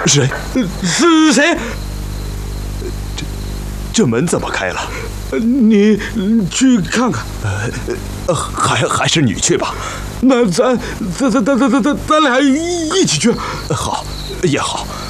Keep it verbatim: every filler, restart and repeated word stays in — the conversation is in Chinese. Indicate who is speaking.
Speaker 1: 谁？
Speaker 2: 是谁？
Speaker 1: 这这门怎么开了？
Speaker 2: 你去看看。
Speaker 1: 呃，还还是你去吧。
Speaker 2: 那咱咱咱咱咱咱咱俩一起去。
Speaker 1: 好，也好。